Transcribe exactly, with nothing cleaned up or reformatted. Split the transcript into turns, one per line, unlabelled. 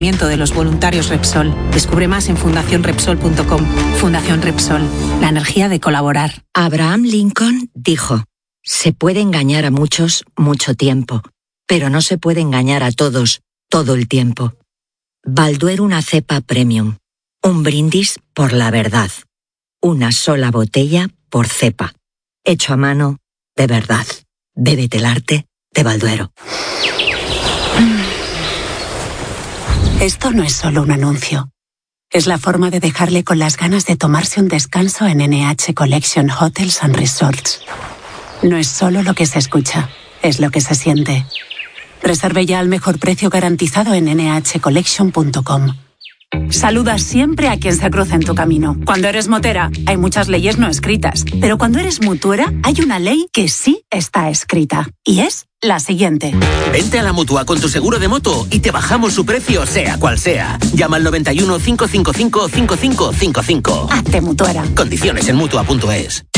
de los voluntarios Repsol. Descubre más en fundación repsol punto com. Fundación Repsol, la energía de colaborar.
Abraham Lincoln dijo: se puede engañar a muchos mucho tiempo, pero no se puede engañar a todos todo el tiempo. Balduero, una cepa premium. Un brindis por la verdad. Una sola botella por cepa. Hecho a mano, de verdad. Bébete el arte de Balduero.
Esto no es solo un anuncio. Es la forma de dejarle con las ganas de tomarse un descanso en N H Collection Hotels and Resorts. No es solo lo que se escucha, es lo que se siente. Reserve ya al mejor precio garantizado en ene hache collection punto com. Saluda siempre a quien se cruza en tu camino. Cuando eres motera, hay muchas leyes no escritas. Pero cuando eres mutuera, hay una ley que sí está escrita. Y es la siguiente.
Vente a la Mutua con tu seguro de moto y te bajamos su precio, sea cual sea. Llama al noventa y uno, cinco cinco cinco, cinco cinco cinco cinco.
Hazte mutuera.
Condiciones en mutua punto es.